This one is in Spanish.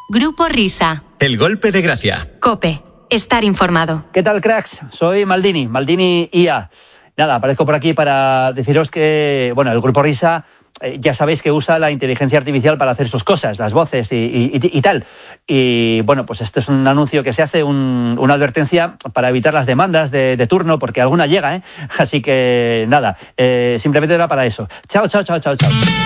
Grupo Risa. El golpe de gracia. COPE. Estar informado. ¿Qué tal, cracks? Soy Maldini IA. Nada, aparezco por aquí para deciros que, bueno, el Grupo Risa, ya sabéis que usa la inteligencia artificial para hacer sus cosas, las voces y tal. Y bueno, pues este es un anuncio que se hace, una advertencia para evitar las demandas de turno, porque alguna llega, ¿eh? Así que nada, simplemente era para eso. Chao.